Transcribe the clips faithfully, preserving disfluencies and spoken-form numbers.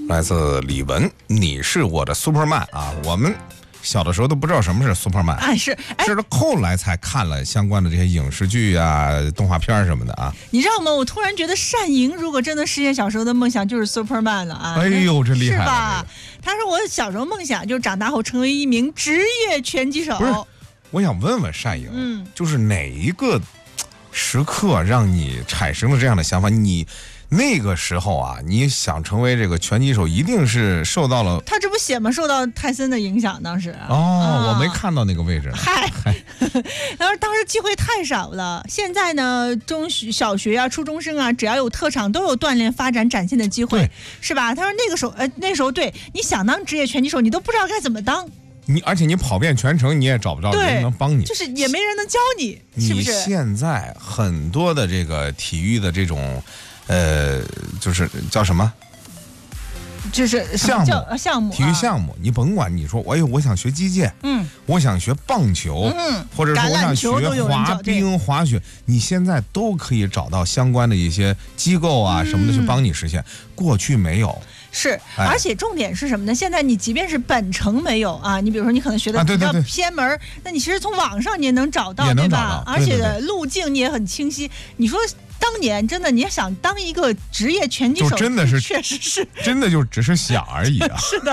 来自李玟，你是我的 Superman 啊！我们小的时候都不知道什么是 Superman， 哎是，哎， 是后来才看了相关的这些影视剧啊、动画片什么的啊。 你知道吗？我突然觉得单莹如果真的实现小时候的梦想，就是 Superman 了啊！ 哎呦，这厉害了， 是吧？他说我小时候梦想就是长大后成为一名职业拳击手。 不是，我想问问单莹， 嗯， 就是哪一个时刻让你产生了这样的想法？你那个时候啊，你想成为这个拳击手，一定是受到了他这不写吗？受到泰森的影响，当时哦、啊，我没看到那个位置。 嗨，他说当时机会太少了。现在呢，中学、小学啊、初中生啊，只要有特长，都有锻炼、发展、展现的机会，是吧？他说那个时候，呃，那时候对你想当职业拳击手，你都不知道该怎么当。 你而且你跑遍全城，你也找不着人能帮你， 就是也没人能教你，是不是？ 你现在很多的这个体育的这种，呃，就是叫什么？ 就是项目项目， 体育项目，啊、你甭管你说，哎呦，我想学击剑， 嗯， 我想学棒球， 嗯， 或者说我想学滑冰、滑雪，你现在都可以找到相关的一些机构啊、嗯、什么的去帮你实现。过去没有。 是，而且重点是什么呢？现在你即便是本城没有啊，你比如说你可能学的比较偏门，啊、对对对，那你其实从网上你也能找到，对吧？而且路径你也很清晰。你说当年真的你想当一个职业拳击手， 就真的是确实是真的就只是想而已啊。 是的。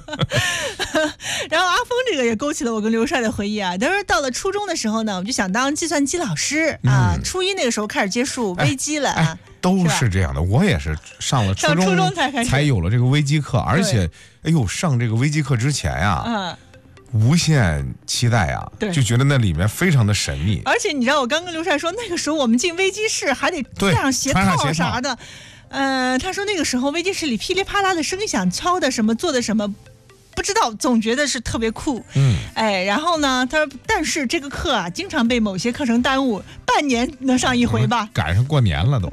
然后阿峰这个也勾起了我跟刘帅的回忆啊。他说到了初中的时候呢，我就想当计算机老师啊。嗯、初一那个时候开始接触微机了啊。哎哎都是这样的，我也是上了初中, 初中 才, 才有了这个微机课，而且，哎呦，上这个微机课之前呀、啊，嗯、无限期待啊，就觉得那里面非常的神秘。 而且你知道，我刚跟刘帅说，那个时候我们进微机室还得戴上鞋套啥的，呃，他说那个时候微机室里噼里啪啦的声响，敲的什么，做的什么。不知道，总觉得是特别酷， 嗯， 哎，然后呢，他说，但是这个课啊，经常被某些课程耽误，半年能上一回吧？ 赶上过年了都。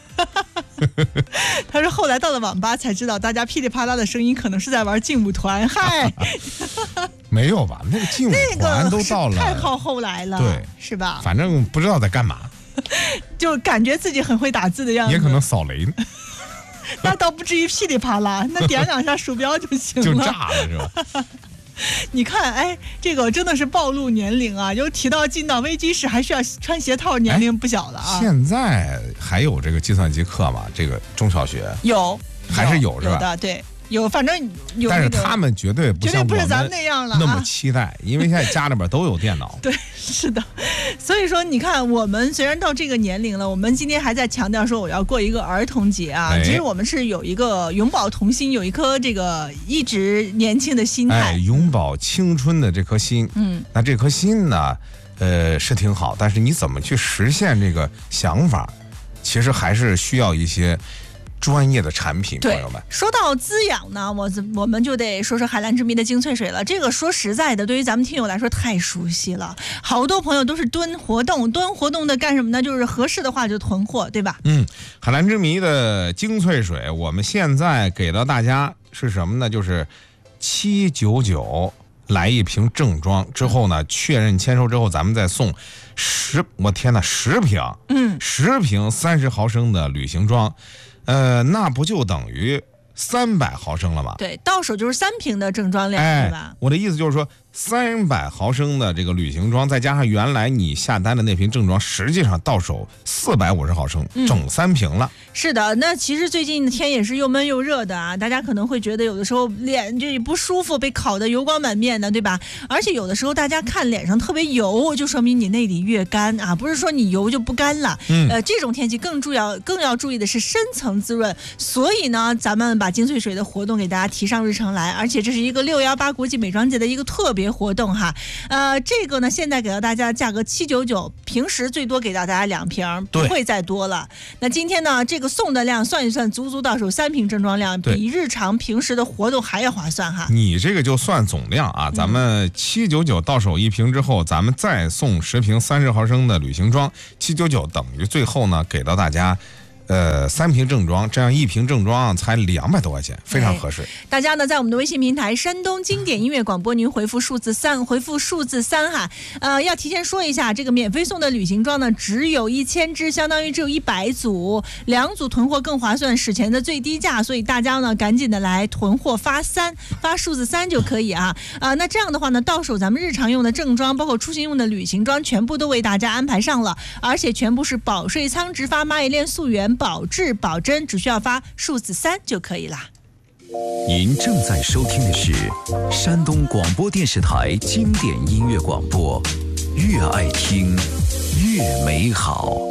他说后来到了网吧才知道，大家噼里啪啦的声音可能是在玩劲舞团，嗨， 没有吧？那个劲舞团都到了， 那个、太靠后来了， 对， 是吧？ 反正不知道在干嘛， 就感觉自己很会打字的样子， 也可能扫雷呢。 那倒不至于噼里啪啦，那点两下鼠标就行了， 就炸了是吧？ 你看，哎，这个真的是暴露年龄啊！又提到进到微机室还需要穿鞋套，年龄不小了啊。 现在还有这个计算机课吗？这个中小学有， 还是有是吧？ 有的，对。有，反正有、那个，但是他们绝对不像绝对不是咱们那样了、啊， 那么期待，因为现在家里边都有电脑。 对，是的。所以说，你看，我们虽然到这个年龄了，我们今天还在强调说我要过一个儿童节啊。哎、其实我们是有一个永葆童心，有一颗这个一直年轻的心态， 哎，永葆青春的这颗心。 嗯， 那这颗心呢，呃，是挺好，但是你怎么去实现这个想法，其实还是需要一些。专业的产品，朋友们。 说到滋养呢，我我们就得说说海蓝之谜的精粹水了。这个说实在的，对于咱们听友来说太熟悉了，好多朋友都是蹲活动，蹲活动的干什么呢？就是合适的话就囤货，对吧？ 嗯，海蓝之谜的精粹水，我们现在给到大家是什么呢？就是七九九来一瓶正装，之后呢确认签收之后，咱们再送十，我天哪，十瓶， 嗯， 十瓶三十毫升的旅行装。呃，那不就等于三百毫升了吗？ 对，到手就是三瓶的正装量， 哎、 是吧？ 我的意思就是说，三百毫升的这个旅行装，再加上原来你下单的那瓶正装，实际上到手四百五十毫升， 嗯、 整三瓶了。 是的，那其实最近的天也是又闷又热的啊，大家可能会觉得有的时候脸这不舒服，被烤得油光满面的，对吧？而且有的时候大家看脸上特别油，就说明你内里越干啊，不是说你油就不干了。 嗯， 呃，这种天气更重要、更要注意的是深层滋润。所以呢，咱们把精粹水的活动给大家提上日程来，而且这是一个六幺八国际美妆节的一个特别活动哈。呃，这个呢，现在给到大家价格七九九，平时最多给到大家两瓶，不会再多了。那今天呢，这个送的量算一算，足足到手三瓶正装量，比日常平时的活动还要划算哈。 你这个就算总量啊，咱们七九九到手一瓶之后，咱们再送十瓶三十毫升的旅行装，七九九等于最后呢给到大家呃，三瓶正装，这样一瓶正装才两百多块钱，非常合适。 大家呢，在我们的微信平台“山东经典音乐广播”，您回复数字三，回复数字三哈。呃，要提前说一下，这个免费送的旅行装呢，只有一千只，相当于只有一百组，两组囤货更划算，史前的最低价，所以大家呢，赶紧的来囤货，发三，发数字三就可以啊。啊、呃，那这样的话呢，到手咱们日常用的正装，包括出行用的旅行装，全部都为大家安排上了，而且全部是保税仓直发蚂蚁链溯源。保质保真，只需要发数字三就可以啦。 您正在收听的是山东广播电视台经典音乐广播，越爱听越美好。